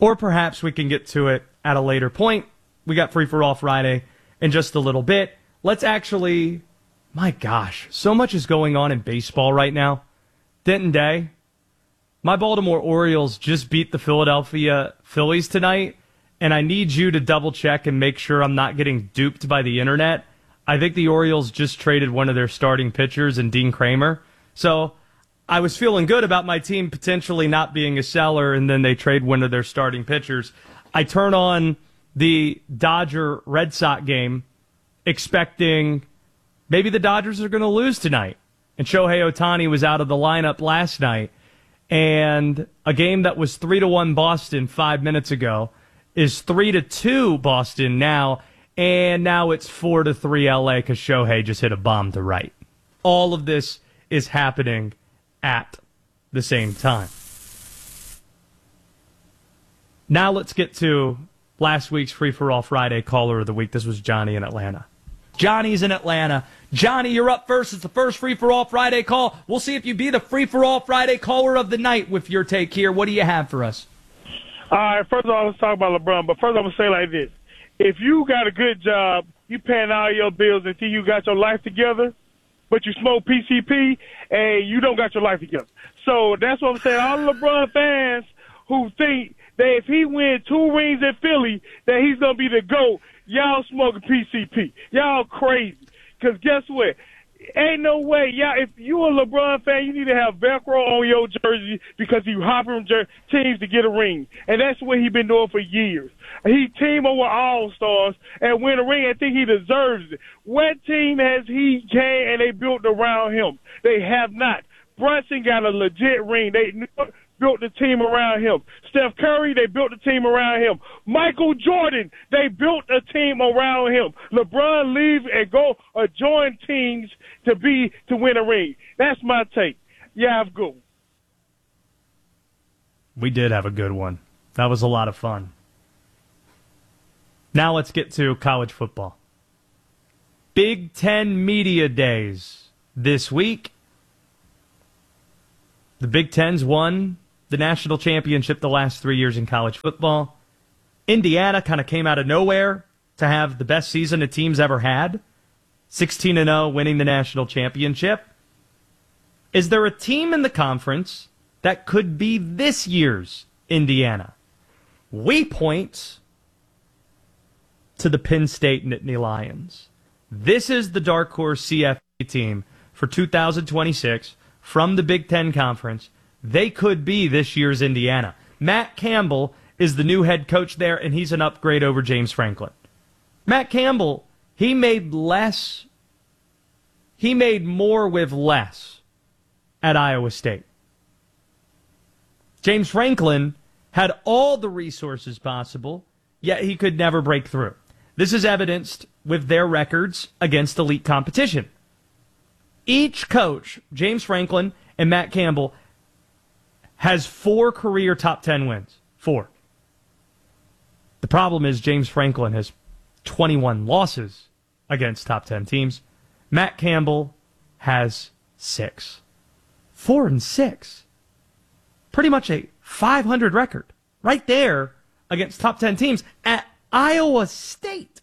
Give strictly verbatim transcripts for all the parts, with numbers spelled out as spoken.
Or perhaps we can get to it at a later point. We got Free for All Friday in just a little bit. Let's actually, my gosh, so much is going on in baseball right now. Denton Day, my Baltimore Orioles just beat the Philadelphia Phillies tonight, and I need you to double check and make sure I'm not getting duped by the internet. I think the Orioles just traded one of their starting pitchers in Dean Kramer. So I was feeling good about my team potentially not being a seller, and then they trade one of their starting pitchers. I turn on the Dodger-Red Sox game expecting maybe the Dodgers are going to lose tonight. And Shohei Ohtani was out of the lineup last night. And a game that was three to one Boston five minutes ago is three to two Boston now. And now it's four to three L A because Shohei just hit a bomb to right. All of this is happening at the same time. Now let's get to last week's Free for All Friday caller of the week. This was Johnny in Atlanta. Johnny's in Atlanta. Johnny, you're up first. It's the first Free for All Friday call. We'll see if you be the Free for All Friday caller of the night with your take here. What do you have for us? All right, first of all, let's talk about LeBron. But first I'm going to say like this. If you got a good job, you paying all your bills until you got your life together, but you smoke P C P and you don't got your life together. So that's what I'm saying. All the LeBron fans who think that if he wins two rings in Philly, that he's going to be the GOAT, y'all smoking P C P. Y'all crazy. Because guess what? Ain't no way. Y'all, if you a LeBron fan, you need to have Velcro on your jersey because you hopping jer- teams to get a ring. And that's what he been doing for years. He team over All-Stars and win a ring and think he deserves it. What team has he came and they built around him? They have not. Brunson got a legit ring. They built the team around him. Steph Curry, they built the team around him. Michael Jordan, they built a team around him. LeBron leave and go or join teams to be to win a ring. That's my take. Yeah, have a good one. We did have a good one. That was a lot of fun. Now let's get to college football. Big Ten Media Days this week. The Big Ten's won the national championship the last three years in college football. Indiana kind of came out of nowhere to have the best season a team's ever had. sixteen and oh, winning the national championship. Is there a team in the conference that could be this year's Indiana? We point to the Penn State Nittany Lions. This is the dark horse C F P team for two thousand twenty-six from the Big Ten Conference. They could be this year's Indiana. Matt Campbell is the new head coach there, and he's an upgrade over James Franklin. Matt Campbell, he made less, he made more with less at Iowa State. James Franklin had all the resources possible, yet he could never break through. This is evidenced with their records against elite competition. Each coach, James Franklin and Matt Campbell, has four career top ten wins. Four. The problem is James Franklin has twenty-one losses against top ten teams. Matt Campbell has six. Four and six. Pretty much a five hundred record. Right there against top ten teams at Iowa State.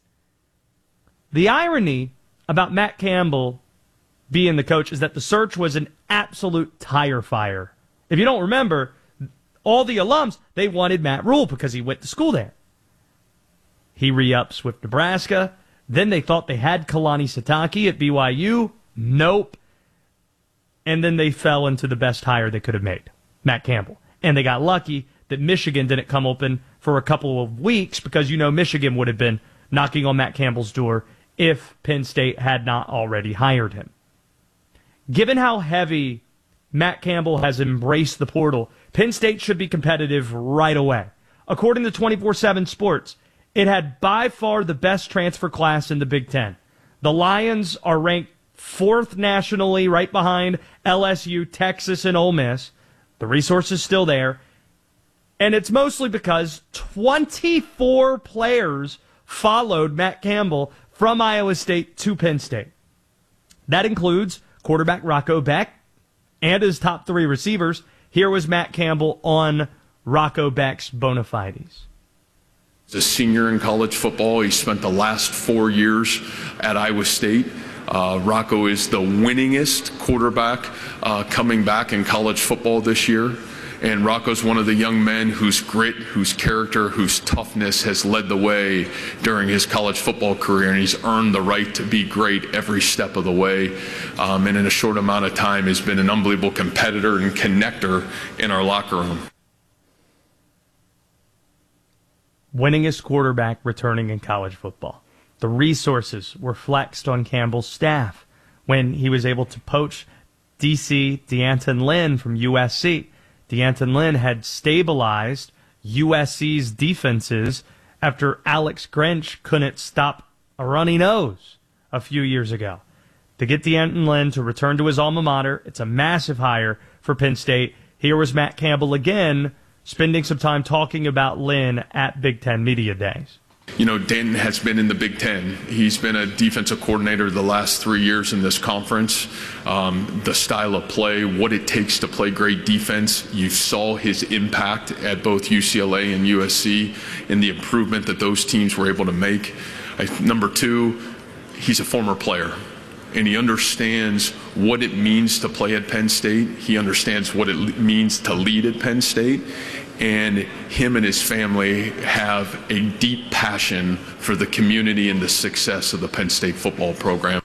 The irony about Matt Campbell being the coach is that the search was an absolute tire fire. If you don't remember, all the alums, they wanted Matt Rule because he went to school there. He re-ups with Nebraska. Then they thought they had Kalani Sitake at B Y U. Nope. And then they fell into the best hire they could have made, Matt Campbell. And they got lucky that Michigan didn't come open for a couple of weeks because you know Michigan would have been knocking on Matt Campbell's door if Penn State had not already hired him. Given how heavy Matt Campbell has embraced the portal, Penn State should be competitive right away. According to twenty-four seven Sports, it had by far the best transfer class in the Big Ten. The Lions are ranked fourth nationally, right behind L S U, Texas, and Ole Miss. The resource is still there. And it's mostly because twenty-four players followed Matt Campbell from Iowa State to Penn State. That includes quarterback Rocco Beck and his top three receivers. Here was Matt Campbell on Rocco Becht's bona fides. As a senior in college football, he spent the last four years at Iowa State. Uh, Rocco is the winningest quarterback uh, coming back in college football this year. And Rocco's one of the young men whose grit, whose character, whose toughness has led the way during his college football career, and he's earned the right to be great every step of the way. Um, and in a short amount of time has been an unbelievable competitor and connector in our locker room. Winningest quarterback returning in college football. The resources were flexed on Campbell's staff when he was able to poach D C D'Anton Lynn from U S C. D'Anton Lynn had stabilized U S C's defenses after Alex Grinch couldn't stop a runny nose a few years ago. To get D'Anton Lynn to return to his alma mater, it's a massive hire for Penn State. Here was Matt Campbell again, spending some time talking about Lynn at Big Ten Media Days. You know, Danton has been in the Big Ten. He's been a defensive coordinator the last three years in this conference. Um, the style of play, what it takes to play great defense. You saw his impact at both U C L A and U S C and the improvement that those teams were able to make. I, number two, he's a former player, and he understands what it means to play at Penn State. He understands what it means to lead at Penn State. And him and his family have a deep passion for the community and the success of the Penn State football program.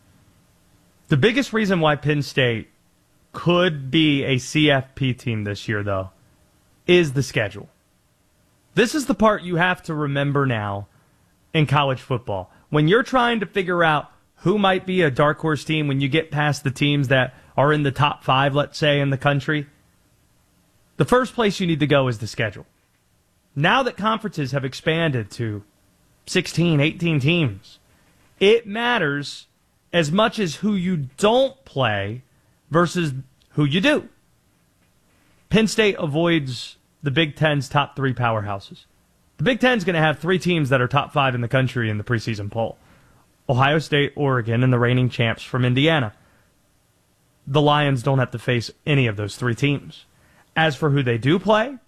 The biggest reason why Penn State could be a C F P team this year, though, is the schedule. This is the part you have to remember now in college football. When you're trying to figure out who might be a dark horse team when you get past the teams that are in the top five, let's say, in the country, the first place you need to go is the schedule. Now that conferences have expanded to sixteen, eighteen teams, it matters as much as who you don't play versus who you do. Penn State avoids the Big Ten's top three powerhouses. The Big Ten's going to have three teams that are top five in the country in the preseason poll. Ohio State, Oregon, and the reigning champs from Indiana. The Lions don't have to face any of those three teams. As for who they do play,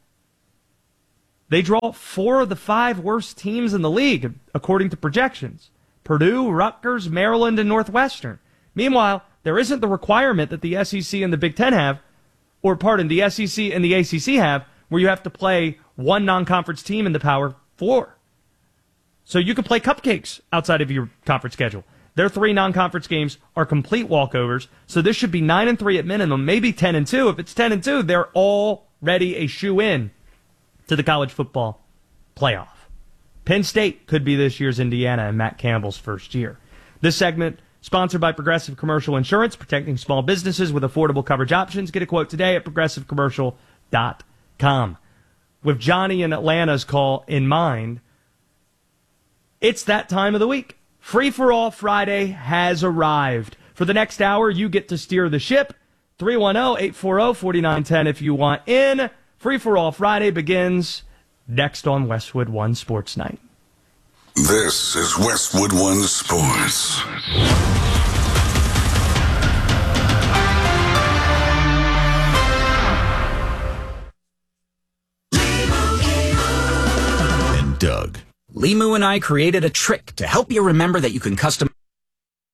they draw four of the five worst teams in the league, according to projections. Purdue, Rutgers, Maryland, and Northwestern. Meanwhile, there isn't the requirement that the S E C and the Big Ten have, or pardon, the S E C and the A C C have, where you have to play one non-conference team in the Power Four. So you can play cupcakes outside of your conference schedule. Their three non-conference games are complete walkovers, so this should be nine and three at minimum, maybe ten and two. If it's ten and two, they're already a shoe-in to the college football playoff. Penn State could be this year's Indiana and Matt Campbell's first year. This segment sponsored by Progressive Commercial Insurance, protecting small businesses with affordable coverage options. Get a quote today at progressive commercial dot com. With Johnny in Atlanta's call in mind, it's that time of the week. Free for All Friday has arrived. For the next hour, you get to steer the ship. three one zero, eight four zero, four nine one zero if you want in. Free for All Friday begins next on Westwood One Sports Night. This is Westwood One Sports. And Doug. Limu and I created a trick to help you remember that you can custom